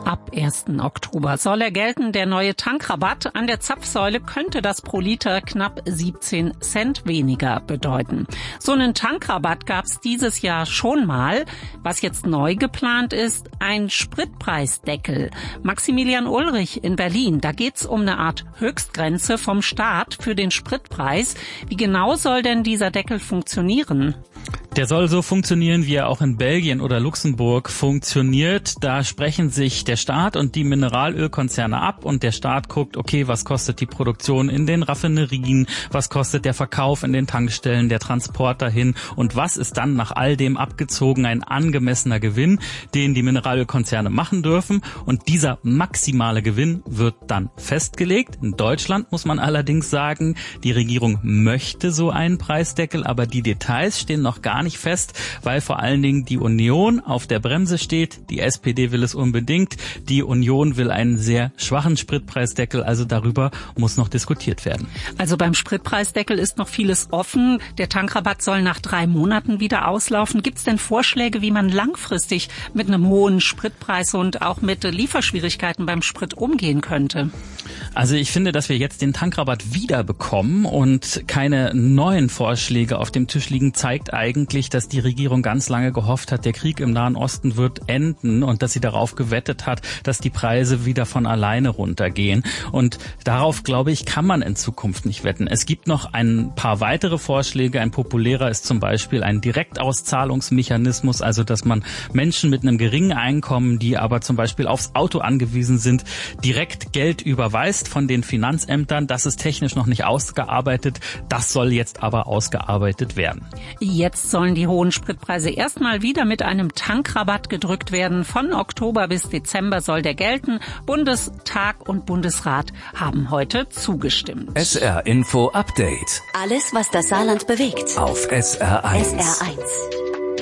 Ab 1. Oktober soll er gelten. Der neue Tankrabatt an der Zapfsäule könnte das pro Liter knapp 17 Cent weniger bedeuten. So einen Tankrabatt gab es dieses Jahr schon mal. Was jetzt neu geplant ist, ein Spritpreisdeckel. Maximilian Ulrich in Berlin, da geht's um eine Art Höchstgrenze vom Staat für den Spritpreis. Wie genau soll denn dieser Deckel funktionieren? Der soll so funktionieren, wie er auch in Belgien oder Luxemburg funktioniert. Da sprechen sich der Staat und die Mineralölkonzerne ab und der Staat guckt, okay, was kostet die Produktion in den Raffinerien, was kostet der Verkauf in den Tankstellen, der Transport dahin und was ist dann nach all dem abgezogen ein angemessener Gewinn, den die Mineralölkonzerne machen dürfen, und dieser maximale Gewinn wird dann festgelegt. In Deutschland muss man allerdings sagen, die Regierung möchte so einen Preisdeckel, aber die Details stehen noch gar nicht fest, weil vor allen Dingen die Union auf der Bremse steht. Die SPD will es unbedingt. Die Union will einen sehr schwachen Spritpreisdeckel. Also darüber muss noch diskutiert werden. Also beim Spritpreisdeckel ist noch vieles offen. Der Tankrabatt soll nach 3 Monaten wieder auslaufen. Gibt es denn Vorschläge, wie man langfristig mit einem hohen Spritpreis und auch mit Lieferschwierigkeiten beim Sprit umgehen könnte? Also ich finde, dass wir jetzt den Tankrabatt wieder bekommen und keine neuen Vorschläge auf dem Tisch liegen, zeigt eigentlich, dass die Regierung ganz lange gehofft hat, der Krieg im Nahen Osten wird enden und dass sie darauf gewettet hat, dass die Preise wieder von alleine runtergehen. Und darauf, glaube ich, kann man in Zukunft nicht wetten. Es gibt noch ein paar weitere Vorschläge. Ein populärer ist zum Beispiel ein Direktauszahlungsmechanismus, also dass man Menschen mit einem geringen Einkommen, die aber zum Beispiel aufs Auto angewiesen sind, direkt Geld überweist von den Finanzämtern. Das ist technisch noch nicht ausgearbeitet. Das soll jetzt aber ausgearbeitet werden. Jetzt sollen die hohen Spritpreise erstmal wieder mit einem Tankrabatt gedrückt werden. Von Oktober bis Dezember soll der gelten. Bundestag und Bundesrat haben heute zugestimmt. SR Info Update. Alles, was das Saarland bewegt. Auf SR1. SR1.